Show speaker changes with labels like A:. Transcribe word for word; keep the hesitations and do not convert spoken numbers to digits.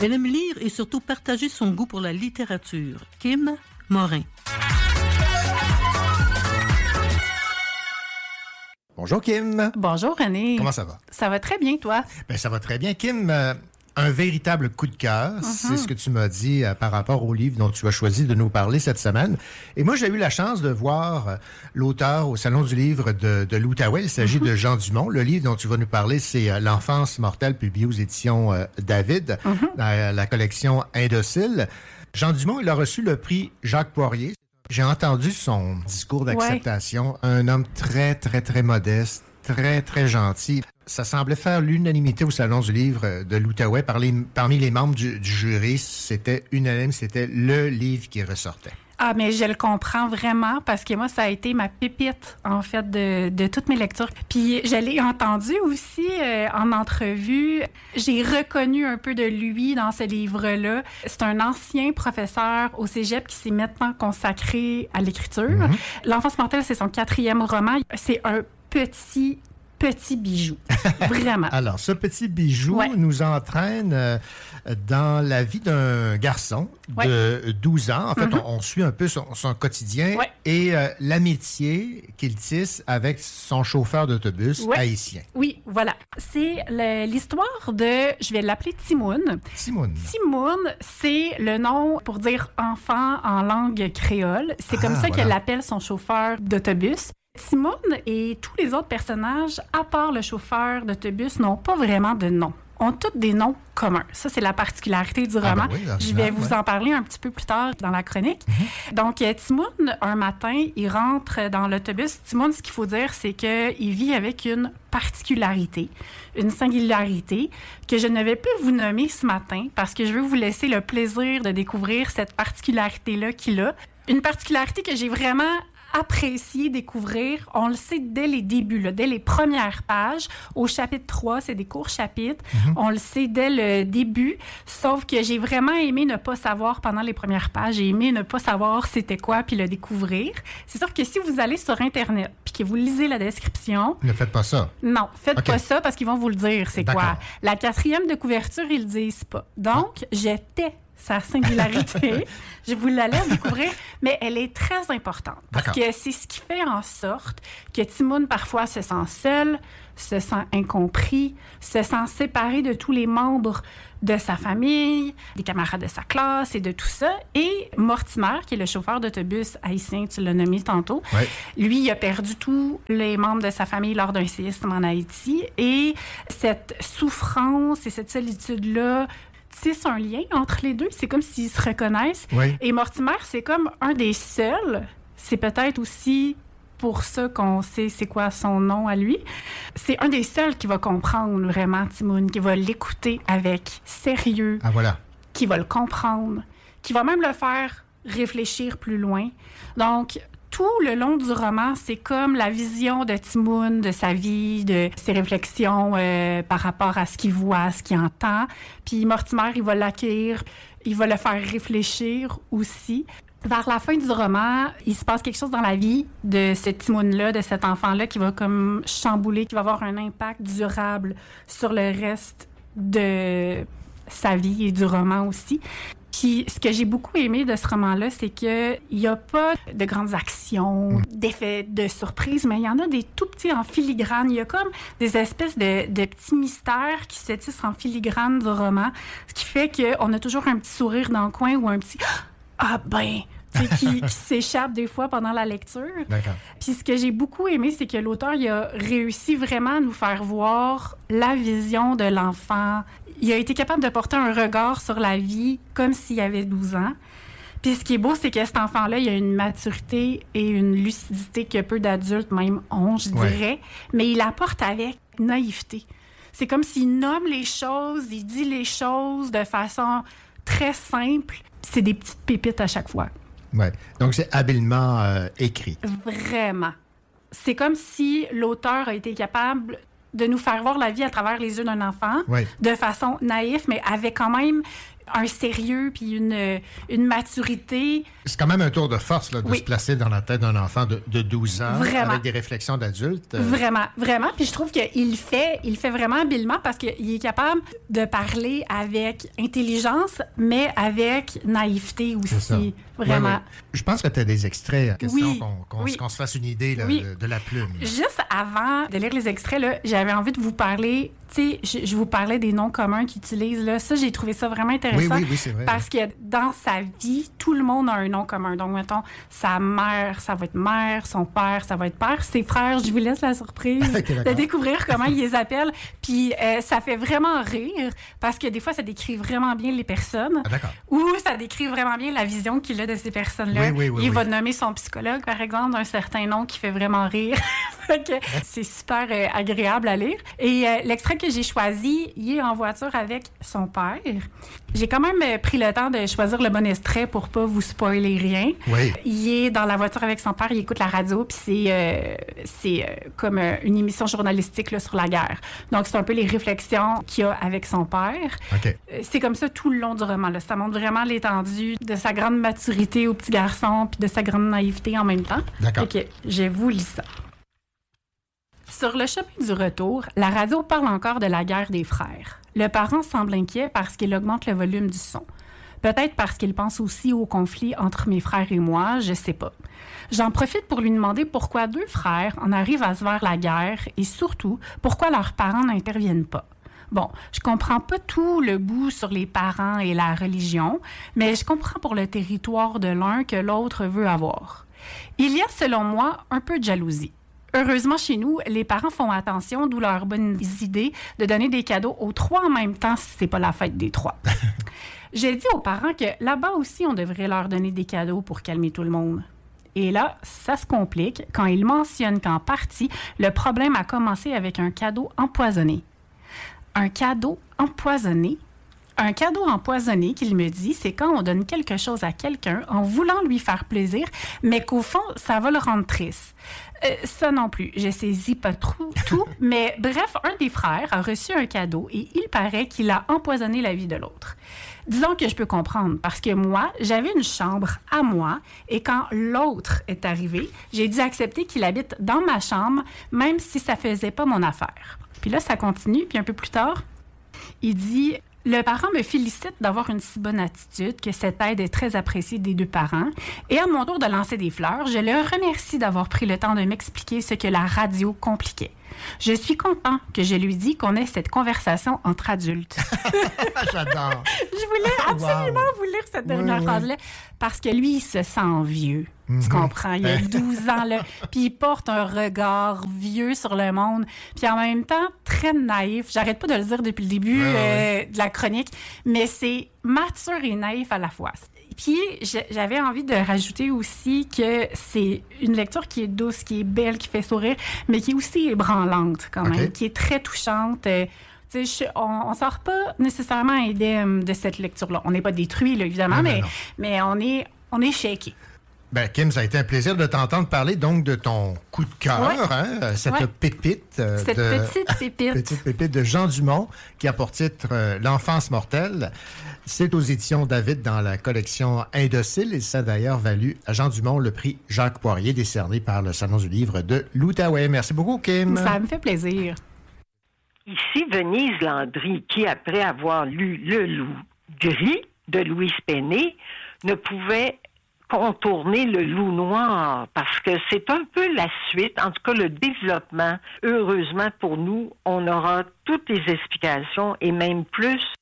A: Elle aime lire et surtout partager son goût pour la littérature. Kim Morin.
B: Bonjour Kim.
C: Bonjour René.
B: Comment ça va?
C: Ça va très bien, toi?
B: Ben, ça va très bien. Kim, euh, un véritable coup de cœur, mm-hmm. c'est ce que tu m'as dit euh, par rapport au livre dont tu as choisi de nous parler cette semaine. Et moi, j'ai eu la chance de voir euh, l'auteur au Salon du livre de, de l'Outaouais. Il s'agit mm-hmm. de Jean Dumont. Le livre dont tu vas nous parler, c'est euh, L'enfance mortelle, publié aux éditions euh, David, mm-hmm. dans euh, la collection Indocile. Jean Dumont, il a reçu le prix Jacques Poirier. J'ai entendu son discours d'acceptation. Ouais. Un homme très, très, très modeste, très, très gentil. Ça semblait faire l'unanimité au Salon du livre de l'Outaouais. Parmi, parmi les membres du, du jury, c'était unanime, c'était le livre qui ressortait.
C: Ah, mais je le comprends vraiment parce que moi, ça a été ma pépite, en fait, de, de toutes mes lectures. Puis je l'ai entendu aussi euh, en entrevue. J'ai reconnu un peu de lui dans ce livre-là. C'est un ancien professeur au cégep qui s'est maintenant consacré à l'écriture. Mm-hmm. L'enfance mortelle, c'est son quatrième roman. C'est un petit petit bijou, vraiment.
B: Alors, ce petit bijou
C: ouais.
B: nous entraîne euh, dans la vie d'un garçon
C: ouais.
B: de douze ans. En fait,
C: mm-hmm.
B: on, on suit un peu son, son quotidien
C: ouais.
B: et euh, l'amitié qu'il tisse avec son chauffeur d'autobus
C: ouais.
B: haïtien.
C: Oui, voilà. C'est le, l'histoire de, je vais l'appeler Timoun.
B: Timoun.
C: Timoun, c'est le nom pour dire enfant en langue créole. C'est
B: ah,
C: comme ça
B: voilà.
C: qu'elle appelle son chauffeur d'autobus. Timoun et tous les autres personnages, à part le chauffeur d'autobus, n'ont pas vraiment de nom. Ont tous des noms communs. Ça, c'est la particularité du roman.
B: Ah ben oui,
C: je vais vous
B: ouais.
C: en parler un petit peu plus tard dans la chronique. Mm-hmm. Donc, Timoun, un matin, il rentre dans l'autobus. Timoun, ce qu'il faut dire, c'est qu'il vit avec une particularité, une singularité que je ne vais plus vous nommer ce matin parce que je veux vous laisser le plaisir de découvrir cette particularité-là qu'il a. Une particularité que j'ai vraiment apprécier, découvrir. On le sait dès les débuts, là, dès les premières pages. Au chapitre trois, c'est des courts chapitres. Mm-hmm. On le sait dès le début, sauf que j'ai vraiment aimé ne pas savoir pendant les premières pages. J'ai aimé ne pas savoir c'était quoi puis le découvrir. C'est sûr que si vous allez sur Internet puis que vous lisez la description...
B: Ne faites pas ça.
C: Non, faites
B: okay.
C: pas ça parce qu'ils vont vous le dire c'est
B: D'accord.
C: quoi. La quatrième de couverture, ils le disent pas. Donc, ah. j'étais sa singularité. Je vous la laisse découvrir, mais elle est très importante. Parce
B: D'accord.
C: que c'est ce qui fait en sorte que Timoun, parfois, se sent seul, se sent incompris, se sent séparé de tous les membres de sa famille, des camarades de sa classe et de tout ça. Et Mortimer, qui est le chauffeur d'autobus haïtien, tu l'as nommé tantôt,
B: ouais.
C: lui, il a perdu tous les membres de sa famille lors d'un séisme en Haïti. Et cette souffrance et cette solitude-là tisse un lien entre les deux. C'est comme s'ils se reconnaissent.
B: Oui. Et
C: Mortimer, c'est comme un des seuls. C'est peut-être aussi pour ça qu'on sait c'est quoi son nom à lui. C'est un des seuls qui va comprendre vraiment Timoun, qui va l'écouter avec sérieux.
B: Ah, voilà.
C: Qui va le comprendre, qui va même le faire réfléchir plus loin. Donc, tout le long du roman, c'est comme la vision de Timoun, de sa vie, de ses réflexions euh, par rapport à ce qu'il voit, à ce qu'il entend. Puis Mortimer, il va l'accueillir, il va le faire réfléchir aussi. Vers la fin du roman, il se passe quelque chose dans la vie de ce Timoun-là, de cet enfant-là qui va comme chambouler, qui va avoir un impact durable sur le reste de sa vie et du roman aussi. Puis, ce que j'ai beaucoup aimé de ce roman-là, c'est qu'il n'y a pas de grandes actions, mmh. d'effets de surprise, mais il y en a des tout petits en filigrane. Il y a comme des espèces de, de petits mystères qui se tissent en filigrane du roman, ce qui fait qu'on a toujours un petit sourire dans le coin ou un petit « Ah ben !» qui, qui s'échappe des fois pendant la lecture.
B: D'accord.
C: Puis ce que j'ai beaucoup aimé, c'est que l'auteur il a réussi vraiment à nous faire voir la vision de l'enfant. Il a été capable de porter un regard sur la vie comme s'il avait douze ans. Puis ce qui est beau, c'est que cet enfant-là, il a une maturité et une lucidité que peu d'adultes même ont, je dirais. Ouais. Mais il l'apporte avec naïveté. C'est comme s'il nomme les choses, il dit les choses de façon très simple. C'est des petites pépites à chaque fois.
B: Oui. Donc, c'est habilement euh, écrit.
C: Vraiment. C'est comme si l'auteur a été capable de nous faire voir la vie à travers les yeux d'un enfant,
B: oui.
C: de façon naïve, mais avec quand même un sérieux puis une, une maturité.
B: C'est quand même un tour de force là, de
C: oui.
B: se placer dans la tête d'un enfant de, de douze ans
C: vraiment.
B: Avec des réflexions d'adulte.
C: Vraiment, vraiment. Puis je trouve qu'il fait, il fait vraiment habilement parce qu'il est capable de parler avec intelligence, mais avec naïveté aussi. Vraiment.
B: Oui, oui. Je pense que tu as des extraits, question
C: oui.
B: qu'on, qu'on,
C: oui.
B: qu'on se fasse une idée là,
C: oui.
B: de, de la plume.
C: Juste avant de lire les extraits, là, j'avais envie de vous parler. Tu sais, je, je vous parlais des noms communs qu'ils utilisent. Là. Ça, j'ai trouvé ça vraiment intéressant.
B: Oui, oui, oui, c'est vrai.
C: Parce que dans sa vie, tout le monde a un nom commun. Donc, mettons, sa mère, ça va être mère, son père, ça va être père. Ses frères, je vous laisse la surprise okay, de découvrir comment ils les appellent. Puis, euh, ça fait vraiment rire parce que des fois, ça décrit vraiment bien les personnes.
B: Ah, d'accord.
C: Ou ça décrit vraiment bien la vision qu'il a de ces personnes-là.
B: Oui, oui, oui,
C: il
B: oui.
C: va nommer son psychologue, par exemple, d'un certain nom qui fait vraiment rire. Okay. C'est super euh, agréable à lire. Et euh, l'extrait que j'ai choisi, il est en voiture avec son père. J'ai quand même euh, pris le temps de choisir le bon extrait pour pas vous spoiler rien.
B: Oui.
C: Il est dans la voiture avec son père, il écoute la radio, puis c'est, euh, c'est euh, comme euh, une émission journalistique là, sur la guerre. Donc, c'est un peu les réflexions qu'il a avec son père.
B: Okay.
C: Euh, c'est comme ça tout le long du roman. Là. Ça montre vraiment l'étendue de sa grande maturité au petit garçon, puis de sa grande naïveté en même temps.
B: D'accord.
C: OK, je vous lis ça. Sur le chemin du retour, la radio parle encore de la guerre des frères. Le parent semble inquiet parce qu'il augmente le volume du son. Peut-être parce qu'il pense aussi au conflit entre mes frères et moi, je sais pas. J'en profite pour lui demander pourquoi deux frères en arrivent à se faire la guerre et surtout, pourquoi leurs parents n'interviennent pas. Bon, je comprends pas tout le bout sur les parents et la religion, mais je comprends pour le territoire de l'un que l'autre veut avoir. Il y a, selon moi, un peu de jalousie. Heureusement, chez nous, les parents font attention, d'où leur bonne idée de donner des cadeaux aux trois en même temps si c'est pas la fête des trois. J'ai dit aux parents que là-bas aussi, on devrait leur donner des cadeaux pour calmer tout le monde. Et là, ça se complique quand ils mentionnent qu'en partie, le problème a commencé avec un cadeau empoisonné. Un cadeau empoisonné? Un cadeau empoisonné, qu'il me dit, c'est quand on donne quelque chose à quelqu'un en voulant lui faire plaisir, mais qu'au fond, ça va le rendre triste. Euh, ça non plus, je saisis pas trop tout, mais bref, un des frères a reçu un cadeau et il paraît qu'il a empoisonné la vie de l'autre. Disons que je peux comprendre, parce que moi, j'avais une chambre à moi et quand l'autre est arrivé, j'ai dû accepter qu'il habite dans ma chambre, même si ça faisait pas mon affaire. Puis là, ça continue, puis un peu plus tard, il dit... Le parent me félicite d'avoir une si bonne attitude, que cette aide est très appréciée des deux parents. Et à mon tour de lancer des fleurs, je le remercie d'avoir pris le temps de m'expliquer ce que la radio compliquait. Je suis content que je lui dise qu'on ait cette conversation entre adultes.
B: J'adore.
C: Je voulais absolument wow. vous lire cette dernière oui, phrase-là oui. parce que lui, il se sent vieux. Mm-hmm. Tu comprends? Il a douze ans, là. Puis il porte un regard vieux sur le monde. Puis en même temps, très naïf. J'arrête pas de le dire depuis le début ouais, euh, ouais. de la chronique, mais c'est mature et naïf à la fois. Puis j'avais envie de rajouter aussi que c'est une lecture qui est douce, qui est belle, qui fait sourire, mais qui est aussi ébranlante quand même, okay. qui est très touchante. Euh, je, on ne sort pas nécessairement indemne de cette lecture-là. On n'est pas détruit, là, évidemment, non, mais, mais on est, on est shaké.
B: Ben, Kim, ça a été un plaisir de t'entendre parler donc de ton coup de cœur, ouais. hein, cette ouais. pépite. Euh,
C: cette
B: de...
C: petite pépite.
B: petite pépite de Jean Dumont, qui a pour titre euh, L'enfance mortelle. C'est aux éditions David dans la collection Indocile. Et ça a d'ailleurs valu à Jean Dumont le prix Jacques Poirier, décerné par le Salon du livre de l'Outaouais. Merci beaucoup, Kim.
C: Ça me fait plaisir.
D: Ici Venise Landry, qui, après avoir lu Le Loup gris de Louise Pennet, ne pouvait contourner Le Loup noir, parce que c'est un peu la suite, en tout cas le développement. Heureusement pour nous, on aura toutes les explications et même plus